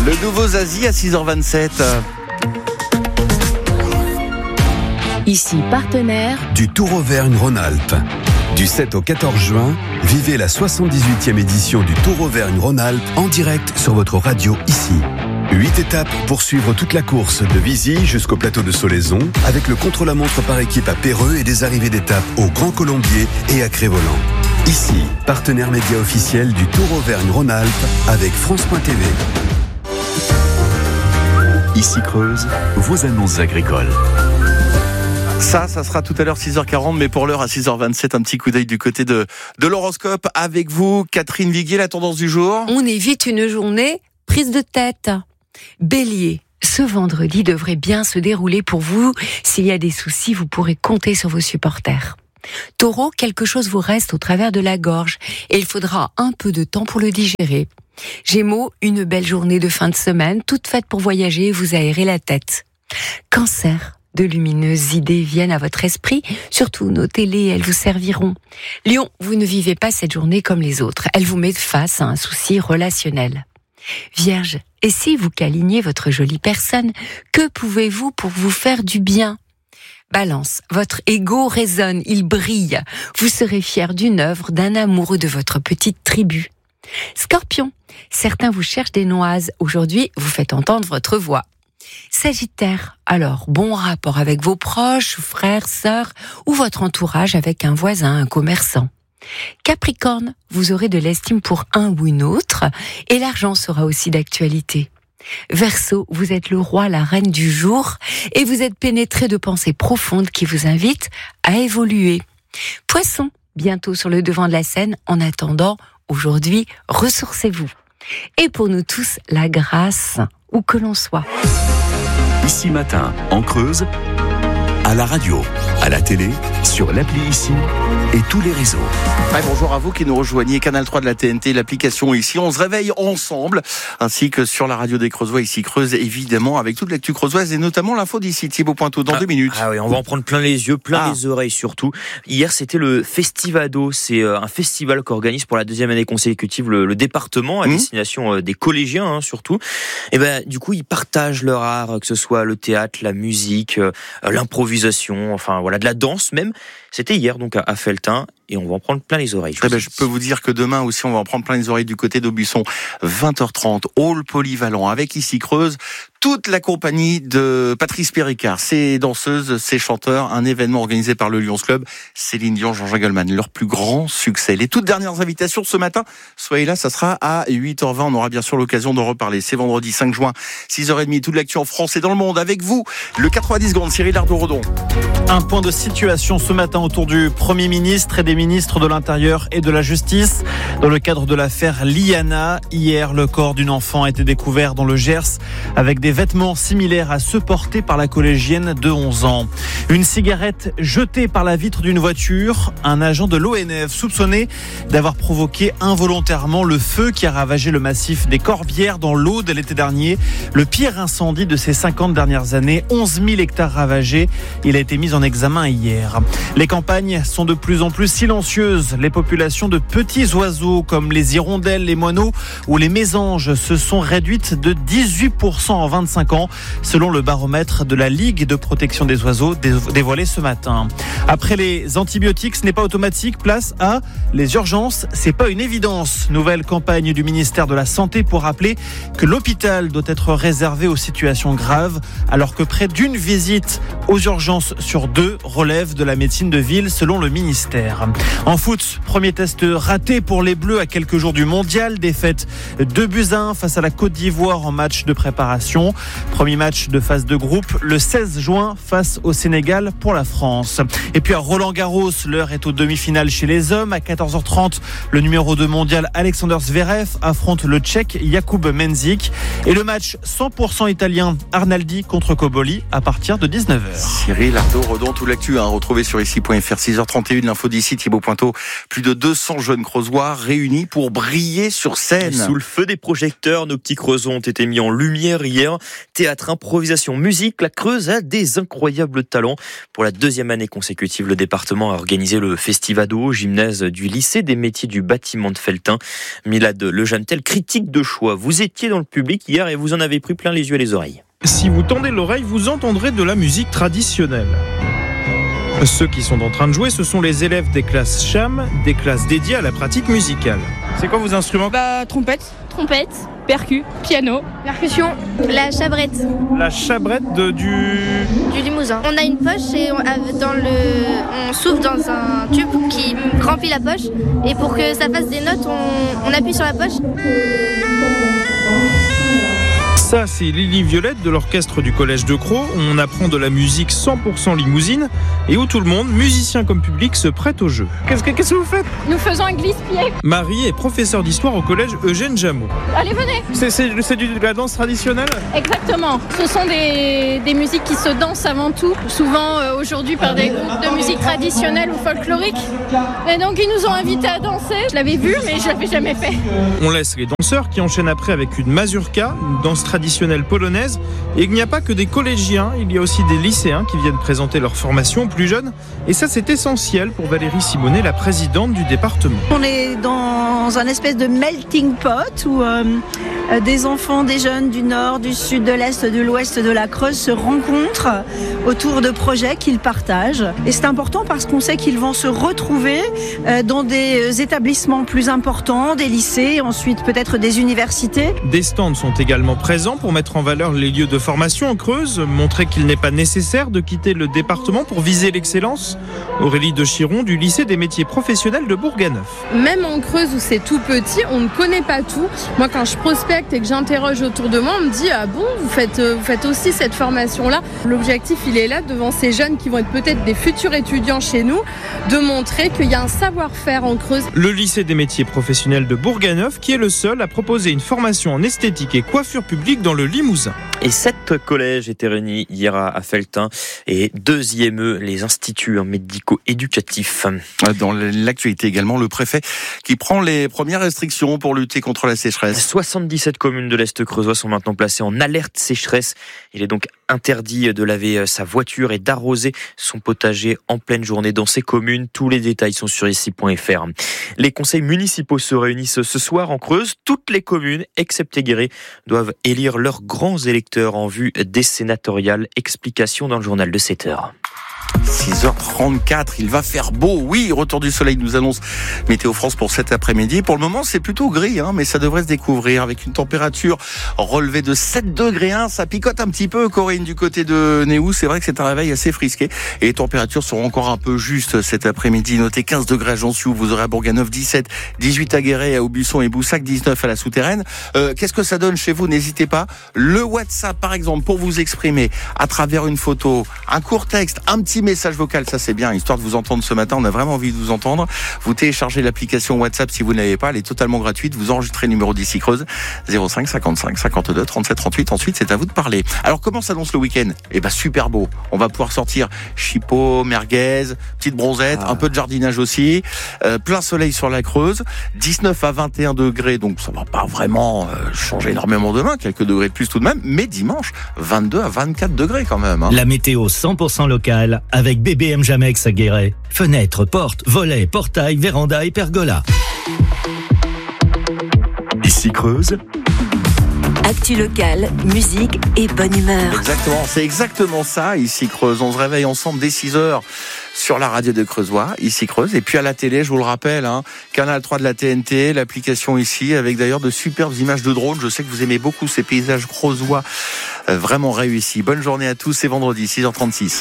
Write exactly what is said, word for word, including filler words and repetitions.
Le nouveau Zazie à six heures vingt-sept. Ici partenaire du Tour Auvergne-Rhône-Alpes. Du sept au quatorze juin, vivez la soixante-dix-huitième édition du Tour Auvergne-Rhône-Alpes en direct sur votre radio ici. Huit étapes pour suivre toute la course de Vizy jusqu'au plateau de Solaison avec le contre-la-montre par équipe à Péreux et des arrivées d'étapes au Grand Colombier et à Crévolant. Ici, partenaire média officiel du Tour Auvergne-Rhône-Alpes avec France point T V. Ici Creuse, vos annonces agricoles. Ça, ça sera tout à l'heure six heures quarante, mais pour l'heure à six heures vingt-sept, un petit coup d'œil du côté de, de l'horoscope avec vous, Catherine Viguier, la tendance du jour. On évite une journée prise de tête. Bélier, ce vendredi devrait bien se dérouler pour vous. S'il y a des soucis, vous pourrez compter sur vos supporters. Taureau, quelque chose vous reste au travers de la gorge et il faudra un peu de temps pour le digérer. Gémeaux, une belle journée de fin de semaine, toute faite pour voyager et vous aérer la tête. Cancer, de lumineuses idées viennent à votre esprit, surtout notez-les, elles vous serviront. Lion, vous ne vivez pas cette journée comme les autres, elle vous met face à un souci relationnel. Vierge, et si vous câliniez votre jolie personne, que pouvez-vous pour vous faire du bien ? Balance, votre ego résonne, il brille. Vous serez fier d'une œuvre, d'un amoureux de votre petite tribu. Scorpion, certains vous cherchent des noises. Aujourd'hui, vous faites entendre votre voix. Sagittaire, alors bon rapport avec vos proches, frères, sœurs ou votre entourage avec un voisin, un commerçant. Capricorne, vous aurez de l'estime pour un ou une autre et l'argent sera aussi d'actualité. Verseau, vous êtes le roi, la reine du jour et vous êtes pénétré de pensées profondes qui vous invitent à évoluer. Poisson, bientôt sur le devant de la scène, en attendant, aujourd'hui, ressourcez-vous. Et pour nous tous, la grâce, où que l'on soit. Ici matin, en Creuse, à la radio, à la télé, sur l'appli Ici et tous les réseaux. Ouais, bonjour à vous qui nous rejoignez, Canal trois de la T N T, l'application Ici. On se réveille ensemble, ainsi que sur la radio des Creusois, Ici Creuse, évidemment, avec toute l'actu creusoise et notamment l'info d'ici, Thibaut Pointeau, dans ah, deux minutes. Ah oui, on va en prendre plein les yeux, plein ah. les oreilles surtout. Hier, c'était le Festivado, c'est un festival qu'organise pour la deuxième année consécutive le, le département, à mmh. destination des collégiens hein, surtout. Et ben, du coup, ils partagent leur art, que ce soit le théâtre, la musique, euh, l'improvisation, enfin voilà, de la danse même. C'était hier donc à Felletin et on va en prendre plein les oreilles. Je, eh ben, je peux vous dire que demain aussi on va en prendre plein les oreilles du côté d'Aubusson. vingt heures trente, hall polyvalent avec Ici Creuse. Toute la compagnie de Patrice Péricard, ses danseuses, ses chanteurs, un événement organisé par le Lions Club, Céline Dion, Jean-Jacques Goldman, leur plus grand succès. Les toutes dernières invitations ce matin, soyez là, ça sera à huit heures vingt, on aura bien sûr l'occasion d'en reparler. C'est vendredi cinq juin, six heures trente, toute l'actu en France et dans le monde avec vous, le quatre-vingt-dix secondes, Cyril Ardo-Redon. Un point de situation ce matin autour du Premier ministre et des ministres de l'Intérieur et de la Justice. Dans le cadre de l'affaire Liana, hier, le corps d'une enfant a été découvert dans le Gers avec des vêtements similaires à ceux portés par la collégienne de onze ans. Une cigarette jetée par la vitre d'une voiture. Un agent de l'O N F soupçonné d'avoir provoqué involontairement le feu qui a ravagé le massif des Corbières dans l'Aude l'été dernier. Le pire incendie de ces cinquante dernières années. onze mille hectares ravagés. Il a été mis en examen hier. Les campagnes sont de plus en plus silencieuses. Les populations de petits oiseaux comme les hirondelles, les moineaux ou les mésanges se sont réduites de dix-huit pour cent en vingt-cinq ans, selon le baromètre de la Ligue de protection des oiseaux dévoilé ce matin. Après les antibiotiques, ce n'est pas automatique. Place à les urgences, c'est pas une évidence. Nouvelle campagne du ministère de la Santé pour rappeler que l'hôpital doit être réservé aux situations graves, alors que près d'une visite aux urgences sur deux relève de la médecine de ville, selon le ministère. En foot, premier test raté pour les Bleus à quelques jours du mondial. Défaite deux buts à un face à la Côte d'Ivoire en match de préparation. Premier match de phase de groupe le seize juin face au Sénégal pour la France. Et puis à Roland-Garros, l'heure est aux demi-finales chez les hommes. À quatorze heures trente, le numéro deux mondial Alexander Zverev affronte le Tchèque Jakub Mensik. Et le match cent pour cent italien Arnaldi contre Koboli à partir de dix-neuf heures. Cyril Ardo-Redon, tout l'actu à retrouver sur ici point f r. six heures trente et une, l'info d'ici, Thibaut Pointeau. Plus de deux cents jeunes creusois réunis pour briller sur scène. Sous le feu des projecteurs, nos petits creusons ont été mis en lumière hier. Théâtre, improvisation, musique, la Creuse a des incroyables talents. Pour la deuxième année consécutive, le département a organisé le Festivado au gymnase du lycée des métiers du bâtiment de Felletin. Milad Lejantel, critique de choix. Vous étiez dans le public hier et vous en avez pris plein les yeux et les oreilles. Si vous tendez l'oreille, vous entendrez de la musique traditionnelle. Ceux qui sont en train de jouer, ce sont les élèves des classes Cham, des classes dédiées à la pratique musicale. C'est quoi vos instruments ? Bah, trompette. Trompette, percu, piano, percussion, la chabrette. La chabrette de, du... Du limousin. On a une poche et on, dans le, on souffle dans un tube qui remplit la poche. Et pour que ça fasse des notes, on, on appuie sur la poche. Ça, c'est Lily Violette de l'orchestre du collège de Crau. On apprend de la musique cent pour cent limousine et où tout le monde, musiciens comme public, se prête au jeu. Qu'est-ce que, qu'est-ce que vous faites ? Nous faisons un glisse-pied. Marie est professeure d'histoire au collège Eugène Jameau. Allez, venez. C'est, c'est, c'est du, de la danse traditionnelle ? Exactement. Ce sont des, des musiques qui se dansent avant tout, souvent euh, aujourd'hui par des groupes de musique traditionnelle ou folklorique. Et donc ils nous ont invités à danser. Je l'avais vu, mais je l'avais jamais fait. On laisse les danseurs qui enchaînent après avec une mazurka, une danse traditionnelle traditionnelle polonaise. Et il n'y a pas que des collégiens, il y a aussi des lycéens qui viennent présenter leur formation aux plus jeunes. Et ça, c'est essentiel pour Valérie Simonet, la présidente du département. On est dans un espèce de melting pot où euh, des enfants, des jeunes du nord, du sud, de l'est, de l'ouest, de la Creuse se rencontrent autour de projets qu'ils partagent. Et c'est important parce qu'on sait qu'ils vont se retrouver euh, dans des établissements plus importants, des lycées, ensuite peut-être des universités. Des stands sont également présents pour mettre en valeur les lieux de formation en Creuse, montrer qu'il n'est pas nécessaire de quitter le département pour viser l'excellence. Aurélie de Chiron du lycée des métiers professionnels de Bourganeuf. Même en Creuse où c'est tout petit, on ne connaît pas tout. Moi, quand je prospecte et que j'interroge autour de moi, on me dit « Ah bon, vous faites, vous faites aussi cette formation-là » L'objectif, il est là, devant ces jeunes qui vont être peut-être des futurs étudiants chez nous, de montrer qu'il y a un savoir-faire en Creuse. Le lycée des métiers professionnels de Bourganeuf, qui est le seul à proposer une formation en esthétique et coiffure publique dans le Limousin. Et sept collèges étaient réunis hier à Felletin et deux I M E, les instituts médico-éducatifs. Dans l'actualité également, le préfet qui prend les premières restrictions pour lutter contre la sécheresse. soixante-dix-sept communes de l'Est creusois sont maintenant placées en alerte sécheresse. Il est donc interdit de laver sa voiture et d'arroser son potager en pleine journée dans ces communes. Tous les détails sont sur ici point f r. Les conseils municipaux se réunissent ce soir en Creuse. Toutes les communes, excepté Guéret, doivent élire leurs grands électeurs en vue des sénatoriales. Explication dans le journal de sept heures. six heures trente-quatre, il va faire beau. Oui, retour du soleil nous annonce Météo France pour cet après-midi. Pour le moment, c'est plutôt gris, hein, mais ça devrait se découvrir avec une température relevée de sept degrés. Hein, ça picote un petit peu, Corinne, du côté de Néou. C'est vrai que c'est un réveil assez frisqué. Et les températures seront encore un peu justes cet après-midi. Notez quinze degrés à Jansiou, vous aurez à Bourganeuf dix-sept, dix-huit à Guéret, à Aubusson et Boussac, dix-neuf à la Souterraine. Euh, qu'est-ce que ça donne chez vous? N'hésitez pas. Le WhatsApp, par exemple, pour vous exprimer à travers une photo, un court texte, un petit message vocal, ça c'est bien, histoire de vous entendre ce matin. On a vraiment envie de vous entendre. Vous téléchargez l'application WhatsApp si vous ne l'avez pas, elle est totalement gratuite. Vous enregistrez le numéro d'ici Creuse, zéro cinq cinquante-cinq cinquante-deux trente-sept trente-huit. Ensuite, c'est à vous de parler. Alors, comment s'annonce le week-end? Eh ben, super beau. On va pouvoir sortir chipot, merguez, petite bronzette, ah. un peu de jardinage aussi. Euh, plein soleil sur la Creuse. dix-neuf à vingt et un degrés, donc ça va pas vraiment euh, changer énormément demain. Quelques degrés de plus tout de même. Mais dimanche, vingt-deux à vingt-quatre degrés quand même. Hein. La météo cent pour cent locale avec B B M Jamex à Guéret. Fenêtres, portes, volets, portails, vérandas et pergolas. Ici Creuse. Actu locale, musique et bonne humeur. Exactement, c'est exactement ça, ici Creuse. On se réveille ensemble dès six heures sur la radio de Creusois, ici Creuse. Et puis à la télé, je vous le rappelle, hein, Canal trois de la T N T, l'application ici, avec d'ailleurs de superbes images de drones. Je sais que vous aimez beaucoup ces paysages creusois, euh, vraiment réussis. Bonne journée à tous, c'est vendredi, six heures trente-six.